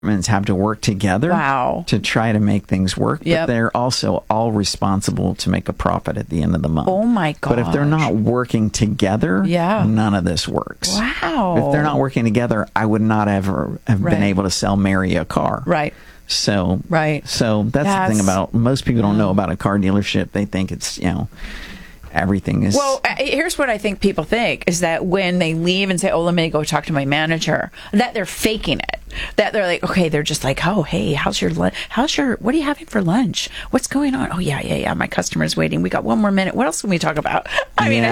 have to work together to try to make things work, but they're also all responsible to make a profit at the end of the month. Oh my god! But if they're not working together, none of this works. Wow! If they're not working together, I would not ever have been able to sell Mary a car. Right. So that's the thing about most people don't know about a car dealership. They think it's everything is... Well, here's what I think people think, is that when they leave and say, oh, let me go talk to my manager, that they're faking it. That they're like, okay, they're just like, oh, hey, how's your, what are you having for lunch? What's going on? Oh, yeah, my customer's waiting. We got one more minute. What else can we talk about? I mean,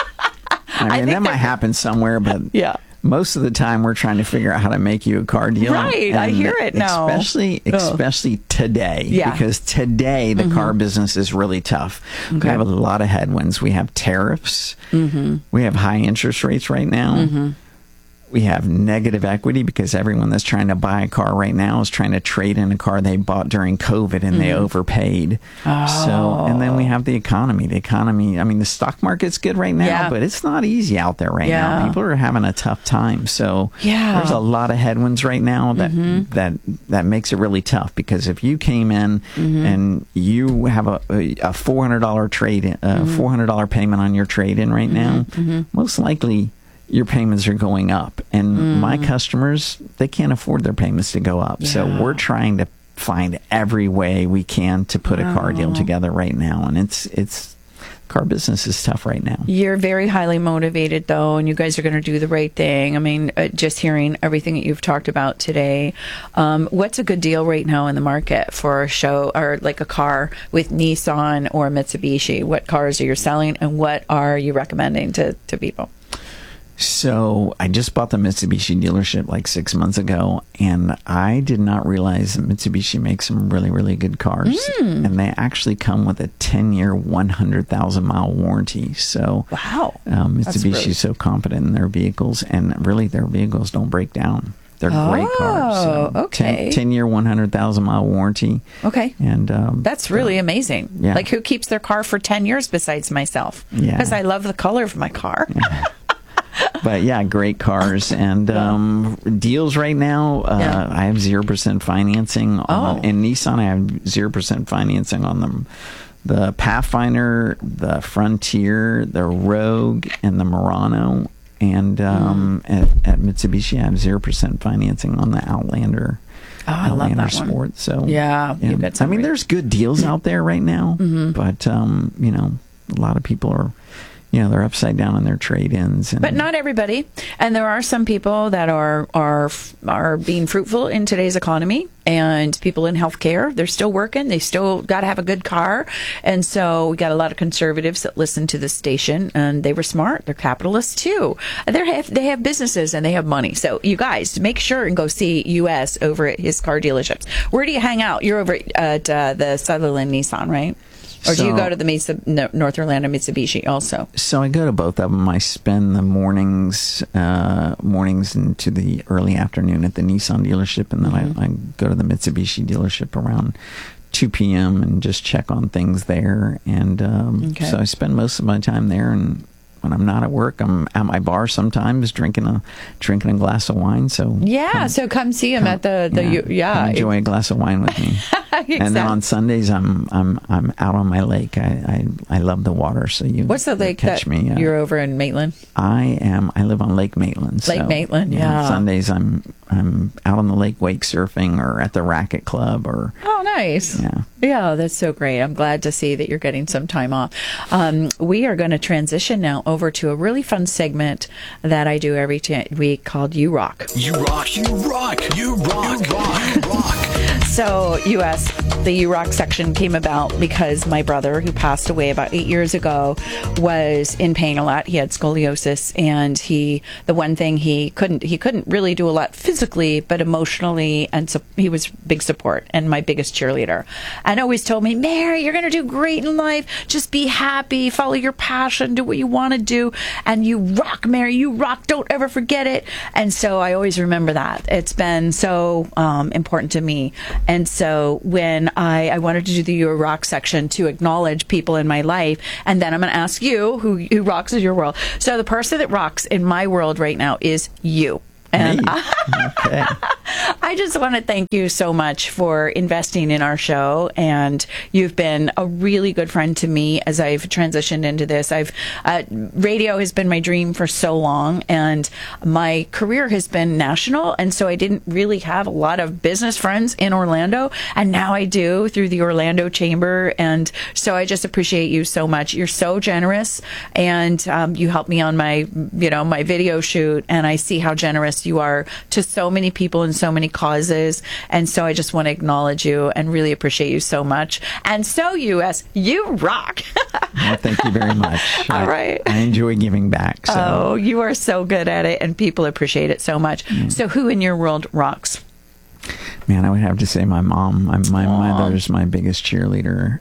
I think that might happen somewhere, but most of the time we're trying to figure out how to make you a car deal. Right, I hear it now. Especially today, because today the car business is really tough. We have a lot of headwinds. We have tariffs. We have high interest rates right now. We have negative equity because everyone that's trying to buy a car right now is trying to trade in a car they bought during COVID and they overpaid. And then we have the economy. I mean, the stock market's good right now, but it's not easy out there right now. People are having a tough time. So there's a lot of headwinds right now that makes it really tough, because if you came in and you have a $400 trade, $400 payment on your trade-in right now, most likely your payments are going up, and my customers, they can't afford their payments to go up. So we're trying to find every way we can to put a car deal together right now, and it's car business is tough right now. You're very highly motivated, though, and you guys are going to do the right thing. I mean, just hearing everything that you've talked about today, what's a good deal right now in the market for a show, or like a car with Nissan or Mitsubishi? What cars are you selling, and what are you recommending to people? So I just bought the Mitsubishi dealership like 6 months ago, and I did not realize that Mitsubishi makes some really, really good cars. And they actually come with a 10-year, 100,000-mile warranty. So Mitsubishi is so confident in their vehicles, and really their vehicles don't break down. They're great cars. So 10-year, 100,000-mile warranty. Okay. And that's really amazing. Yeah. Like, who keeps their car for 10 years besides myself? Because I love the color of my car. But great cars and deals right now. I have 0% financing on in Nissan. I have 0% financing on the Pathfinder, the Frontier, the Rogue, and the Murano. And at Mitsubishi, I have 0% financing on the Outlander. I love that Sport. One. So you've got some there's good deals out there right now, but a lot of people are. They're upside down on their trade-ins. But not everybody. And there are some people that are being fruitful in today's economy, and people in healthcare, they're still working. They still got to have a good car. And so we got a lot of conservatives that listen to this station, and they were smart. They're capitalists too. They have businesses and they have money. So you guys, make sure and go see US over at his car dealerships. Where do you hang out? You're over at the Sutherland Nissan, right? Or do you go to the North Orlando Mitsubishi also? So I go to both of them. I spend the mornings into the early afternoon at the Nissan dealership, and then I go to the Mitsubishi dealership around 2 p.m. and just check on things there. And so I spend most of my time there, and when I'm not at work, I'm at my bar sometimes drinking a glass of wine. So so come see him at the come enjoy a glass of wine with me. Exactly. And then on Sundays, I'm out on my lake. I love the water. So what's the lake catch that me? You're over in Maitland? I live on Lake Maitland. Lake Maitland, yeah. Sundays I'm out on the lake wake surfing or at the racket club or. Oh, nice. Yeah, that's so great. I'm glad to see that you're getting some time off. We are going to transition now over to a really fun segment that I do every week called You Rock. You rock, you rock, you rock, you rock, you rock. So the You Rock section came about because my brother, who passed away about 8 years ago, was in pain a lot. He had scoliosis, and the one thing he couldn't really do a lot physically, but emotionally, and so he was big support and my biggest cheerleader. And always told me, Mary, you're going to do great in life. Just be happy, follow your passion, do what you want to do, and you rock, Mary. You rock. Don't ever forget it. And so I always remember that. It's been so important to me. And so when I wanted to do the You Rock section to acknowledge people in my life, and then I'm going to ask you who rocks in your world. So the person that rocks in my world right now is you. And okay. I just want to thank you so much for investing in our show, and you've been a really good friend to me as I've transitioned into this. Radio has been my dream for so long, and my career has been national, and so I didn't really have a lot of business friends in Orlando, and now I do through the Orlando Chamber, and so I just appreciate you so much. You're so generous, and you helped me on my video shoot, and I see how generous you are to so many people and so many causes, and so I just want to acknowledge you and really appreciate you so much. And so, U.S., you rock. Well, thank you very much. All right. I enjoy giving back. So. Oh, you are so good at it, and people appreciate it so much. So who in your world rocks? Man, I would have to say my mom. My mother's my biggest cheerleader.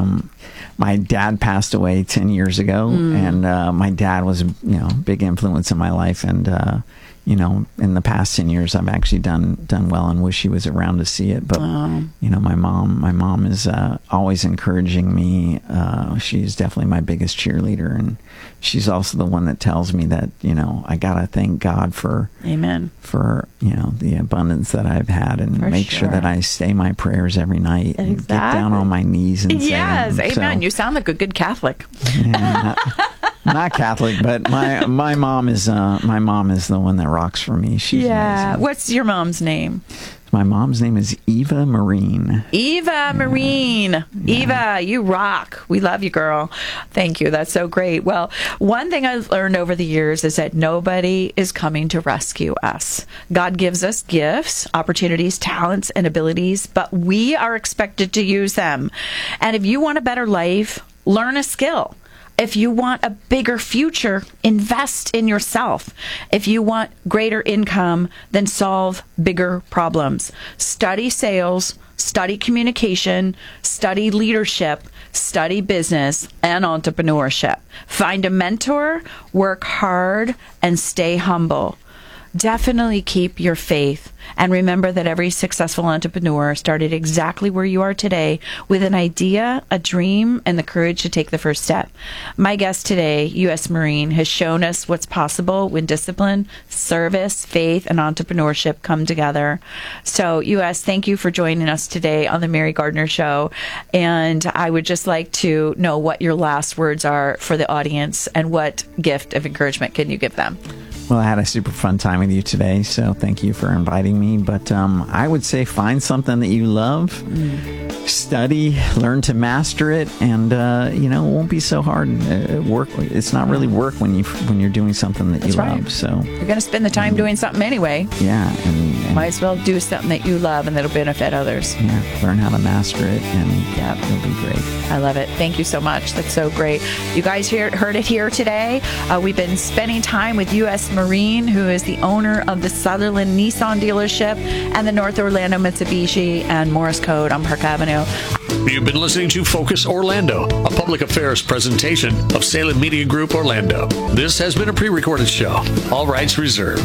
My dad passed away 10 years ago, and my dad was a big influence in my life. And in the past 10 years, I've actually done well, and wish he was around to see it. But my mom is always encouraging me. She's definitely my biggest cheerleader, and she's also the one that tells me that I gotta thank God for Amen for the abundance that I've had, and make sure that I say my prayers every night and get down on my knees and say them. Amen. You sound like a good Catholic. Yeah, not Catholic, but my mom is the one that rocks for me. She's amazing. What's your mom's name? My mom's name is Eva Marine. Eva Marine. Eva, you rock. We love you, girl. Thank you. That's so great. Well, one thing I've learned over the years is that nobody is coming to rescue us. God gives us gifts, opportunities, talents, and abilities, but we are expected to use them. And if you want a better life, learn a skill. If you want a bigger future, invest in yourself. If you want greater income, then solve bigger problems. Study sales, study communication, study leadership, study business and entrepreneurship. Find a mentor, work hard, and stay humble. Definitely keep your faith, and remember that every successful entrepreneur started exactly where you are today, with an idea, a dream, and the courage to take the first step. My guest today, U.S. Marine, has shown us what's possible when discipline, service, faith, and entrepreneurship come together. So, U.S., thank you for joining us today on the Mary Gardner Show, and I would just like to know what your last words are for the audience, and what gift of encouragement can you give them? Well, I had a super fun time with you today, so thank you for inviting me. But I would say find something that you love, study, learn to master it, and it won't be so hard. Work. It's not really work when you're doing something that you love. So you're going to spend the time doing something anyway. Yeah, and might as well do something that you love and that'll benefit others. Yeah, learn how to master it, and it'll be great. I love it. Thank you so much. That's so great. You guys heard it here today. We've been spending time with U.S. Marine, who is the owner of the Sutherland Nissan dealership and the North Orlando Mitsubishi and Morris Code on Park Avenue. You've been listening to Focus Orlando, a public affairs presentation of Salem Media Group Orlando. This has been a pre-recorded show. All rights reserved.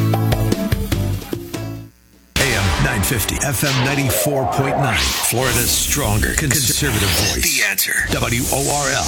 AM 950, FM 94.9. Florida's stronger conservative voice. The Answer. WORL.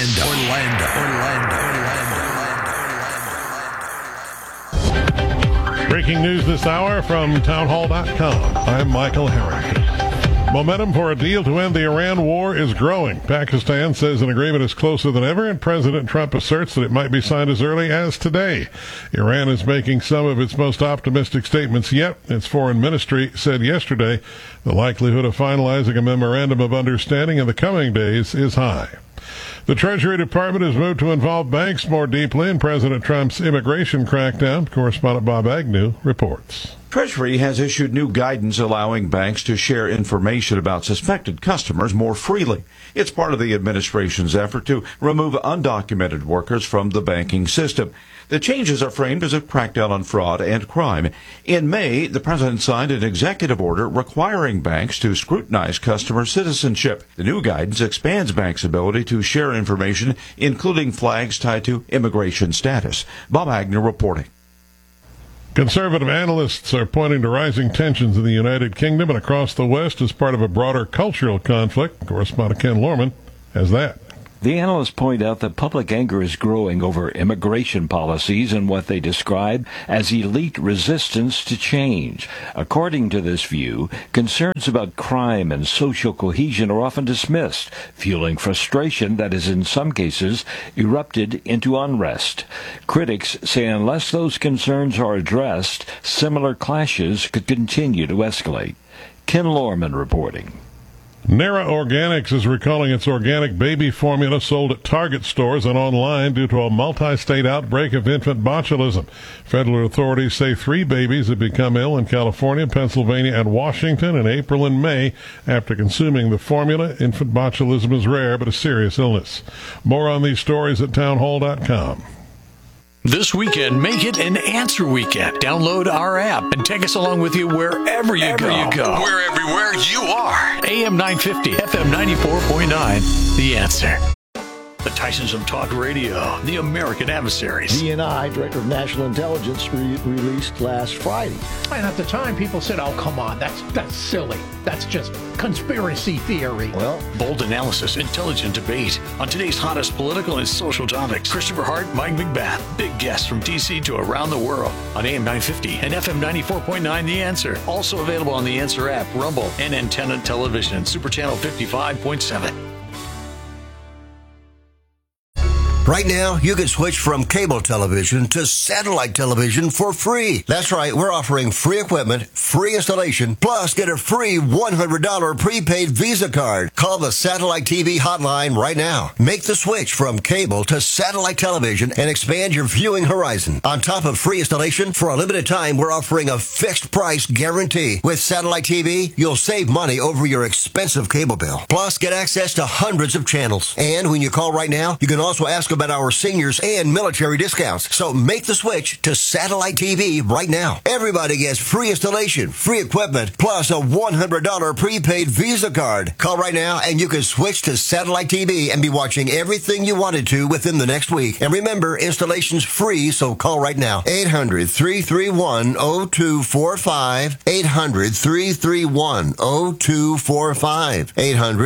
Orlando. Breaking news this hour from townhall.com. I'm Michael Herrick. Momentum for a deal to end the Iran war is growing. Pakistan says an agreement is closer than ever, and President Trump asserts that it might be signed as early as today. Iran is making some of its most optimistic statements yet. Its foreign ministry said yesterday the likelihood of finalizing a memorandum of understanding in the coming days is high. The Treasury Department has moved to involve banks more deeply in President Trump's immigration crackdown. Correspondent Bob Agnew reports. Treasury has issued new guidance allowing banks to share information about suspected customers more freely. It's part of the administration's effort to remove undocumented workers from the banking system. The changes are framed as a crackdown on fraud and crime. In May, the president signed an executive order requiring banks to scrutinize customer citizenship. The new guidance expands banks' ability to share information, including flags tied to immigration status. Bob Agnew reporting. Conservative analysts are pointing to rising tensions in the United Kingdom and across the West as part of a broader cultural conflict. Correspondent Ken Lorman has that. The analysts point out that public anger is growing over immigration policies and what they describe as elite resistance to change. According to this view, concerns about crime and social cohesion are often dismissed, fueling frustration that has in some cases erupted into unrest. Critics say unless those concerns are addressed, similar clashes could continue to escalate. Ken Lorman reporting. Nara Organics is recalling its organic baby formula sold at Target stores and online due to a multi-state outbreak of infant botulism. Federal authorities say 3 babies have become ill in California, Pennsylvania, and Washington in April and May after consuming the formula. Infant botulism is rare but a serious illness. More on these stories at townhall.com. This weekend, make it an answer weekend. Download our app and take us along with you wherever you go. We're everywhere you are. AM 950, FM 94.9, The Answer. The Tysons of Talk Radio, The American Adversaries. DNI, Director of National Intelligence, released last Friday. And at the time, people said, oh, come on, that's silly. That's just conspiracy theory. Well, bold analysis, intelligent debate on today's hottest political and social topics. Christopher Hart, Mike McBath, big guests from D.C. to around the world on AM 950 and FM 94.9 The Answer. Also available on the Answer app, Rumble, and Antenna Television, Super Channel 55.7. Right now, you can switch from cable television to satellite television for free. That's right, we're offering free equipment, free installation, plus get a free $100 prepaid Visa card. Call the Satellite TV hotline right now. Make the switch from cable to satellite television and expand your viewing horizon. On top of free installation, for a limited time, we're offering a fixed price guarantee. With satellite TV, you'll save money over your expensive cable bill. Plus, get access to hundreds of channels. And when you call right now, you can also ask about our seniors and military discounts. So make the switch to satellite TV right now. Everybody gets free installation, free equipment, plus a $100 prepaid Visa card. Call right now and you can switch to satellite TV and be watching everything you wanted to within the next week. And remember, installation's free, so call right now. 800-331-0245. 800-331-0245.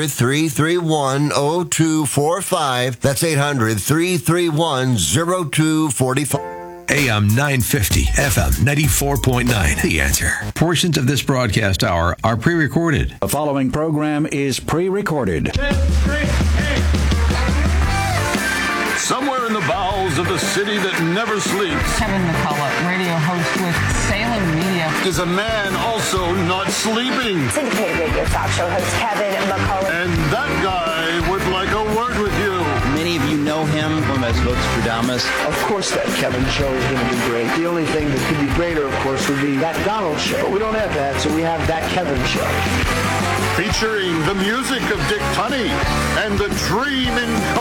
800-331-0245. That's 800-331-0245. AM 950, FM 94.9. The Answer. Portions of this broadcast hour are pre-recorded. The following program is pre-recorded. 10, 3, 8. Somewhere in the bowels of the city that never sleeps, Kevin McCullough, radio host with Salem Media, is a man also not sleeping. Syndicated radio talk show host Kevin McCullough. And that guy would like a word with you. Many of you know him from his Vostradamus. Of course that Kevin show is going to be great. The only thing that could be greater, of course, would be that Donald show. But we don't have that, so we have that Kevin show. Featuring the music of Dick Tunney and the Dream in